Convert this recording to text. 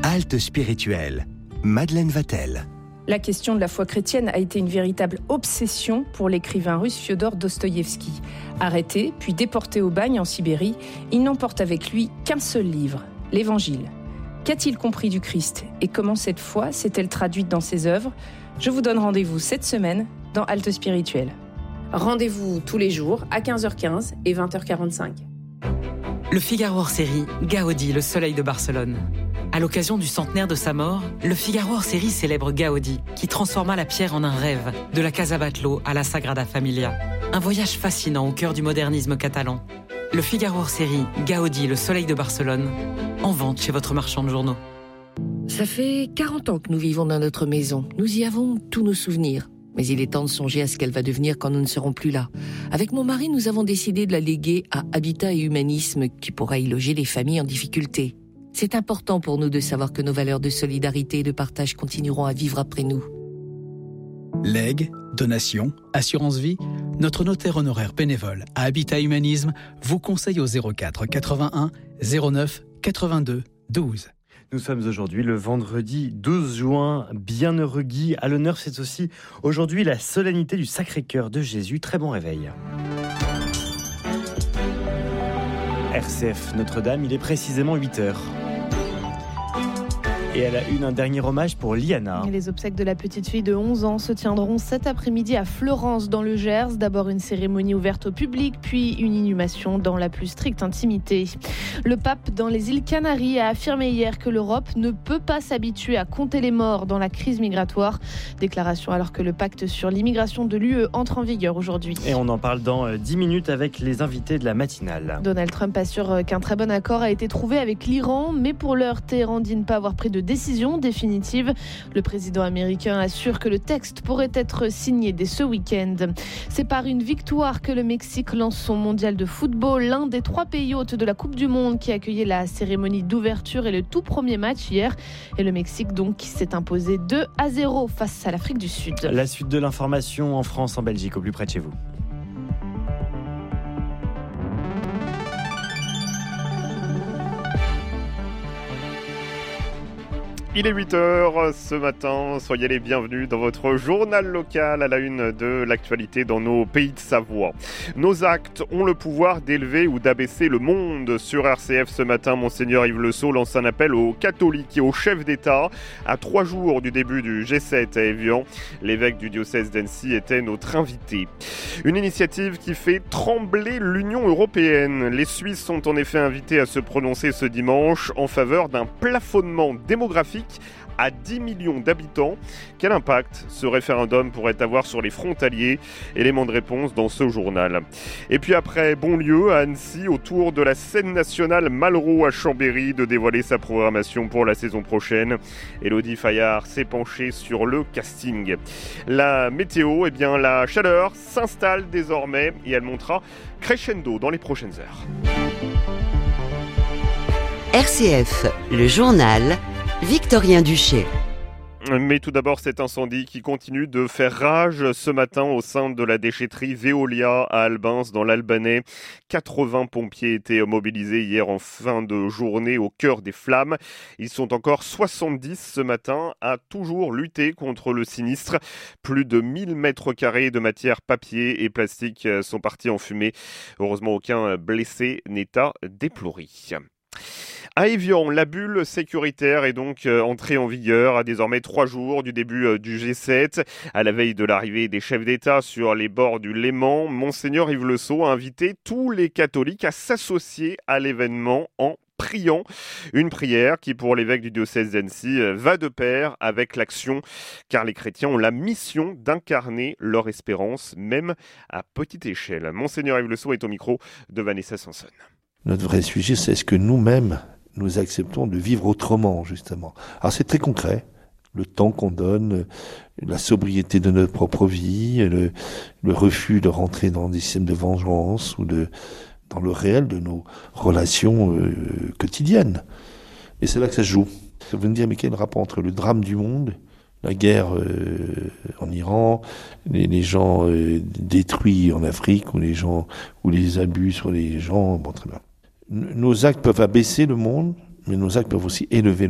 Halte spirituelle. Madeleine Vatel. La question de la foi chrétienne a été une véritable obsession pour l'écrivain russe Fiodor Dostoïevski. Arrêté, puis déporté au bagne en Sibérie, il n'emporte avec lui qu'un seul livre, l'Évangile. Qu'a-t-il compris du Christ et comment cette foi s'est-elle traduite dans ses œuvres ? Je vous donne rendez-vous cette semaine dans Halte spirituelle. Rendez-vous tous les jours à 15h15 et 20h45. Le Figaro hors-série, Gaudi, le soleil de Barcelone. À l'occasion du centenaire de sa mort, le Figaro hors-série célèbre Gaudi, qui transforma la pierre en un rêve, de la Casa Batlló à la Sagrada Familia. Un voyage fascinant au cœur du modernisme catalan. Le Figaro hors-série, Gaudi, le soleil de Barcelone, en vente chez votre marchand de journaux. Ça fait 40 ans que nous vivons dans notre maison. Nous y avons tous nos souvenirs. Mais il est temps de songer à ce qu'elle va devenir quand nous ne serons plus là. Avec mon mari, nous avons décidé de la léguer à Habitat et Humanisme, qui pourra y loger les familles en difficulté. C'est important pour nous de savoir que nos valeurs de solidarité et de partage continueront à vivre après nous. Legs, donations, assurance vie, notre notaire honoraire bénévole à Habitat Humanisme vous conseille au 04 81 09 82 12. Nous sommes aujourd'hui le vendredi 12 juin. Bienheureux Guy. À l'honneur, c'est aussi aujourd'hui la solennité du Sacré-Cœur de Jésus. Très bon réveil. RCF Notre-Dame, il est précisément 8h. Et elle a eu un dernier hommage pour Liana. Les obsèques de la petite fille de 11 ans se tiendront cet après-midi à Fleurance dans le Gers. D'abord une cérémonie ouverte au public, puis une inhumation dans la plus stricte intimité. Le pape dans les îles Canaries a affirmé hier que l'Europe ne peut pas s'habituer à compter les morts dans la crise migratoire. Déclaration alors que le pacte sur l'immigration de l'UE entre en vigueur aujourd'hui. Et on en parle dans 10 minutes avec les invités de la matinale. Donald Trump assure qu'un très bon accord a été trouvé avec l'Iran, mais pour l'heure, Téhéran dit ne pas avoir pris de décision définitive. Le président américain assure que le texte pourrait être signé dès ce week-end. C'est par une victoire que le Mexique lance son mondial de football, l'un des 3 pays hôtes de la Coupe du Monde qui accueillait la cérémonie d'ouverture et le tout premier match hier. Et le Mexique donc qui s'est imposé 2-0 face à l'Afrique du Sud. La suite de l'information en France, en Belgique, au plus près de chez vous. Il est 8h ce matin, soyez les bienvenus dans votre journal local à la une de l'actualité dans nos pays de Savoie. Nos actes ont le pouvoir d'élever ou d'abaisser le monde. Sur RCF ce matin, Monseigneur Yves Le Sceau lance un appel aux catholiques et aux chefs d'État. À 3 jours du début du G7 à Évian, l'évêque du diocèse d'Annecy était notre invité. Une initiative qui fait trembler l'Union européenne. Les Suisses sont en effet invités à se prononcer ce dimanche en faveur d'un plafonnement démographique à 10 millions d'habitants. Quel impact ce référendum pourrait avoir sur les frontaliers ? Élément de réponse dans ce journal. Et puis après Bonlieu à Annecy, autour de la scène nationale Malraux à Chambéry de dévoiler sa programmation pour la saison prochaine. Élodie Fayard s'est penchée sur le casting. La météo, la chaleur s'installe désormais et elle montera crescendo dans les prochaines heures. RCF, le journal Victorien Duché. Mais tout d'abord, cet incendie qui continue de faire rage ce matin au sein de la déchetterie Veolia à Albins, dans l'Albanais. 80 pompiers étaient mobilisés hier en fin de journée au cœur des flammes. Ils sont encore 70 ce matin à toujours lutter contre le sinistre. Plus de 1000 mètres carrés de matière papier et plastique sont partis en fumée. Heureusement, aucun blessé n'est à déplorer. À Évian, la bulle sécuritaire est donc entrée en vigueur à désormais 3 jours du début du G7. À la veille de l'arrivée des chefs d'État sur les bords du Léman, Monseigneur Yves Le Sceau a invité tous les catholiques à s'associer à l'événement en priant. Une prière qui, pour l'évêque du diocèse d'Annecy, va de pair avec l'action, car les chrétiens ont la mission d'incarner leur espérance, même à petite échelle. Monseigneur Yves Le Sceau est au micro de Vanessa Sanson. Notre vrai sujet, c'est ce que nous-mêmes, nous acceptons de vivre autrement, justement. Alors c'est très concret, le temps qu'on donne, la sobriété de notre propre vie, le refus de rentrer dans des systèmes de vengeance ou dans le réel de nos relations quotidiennes. Et c'est là que ça se joue. Vous me dire, mais quel rapport entre le drame du monde, la guerre en Iran, les gens détruits en Afrique, ou les abus sur les gens, bon, très bien. Nos actes peuvent abaisser le monde, mais nos actes peuvent aussi élever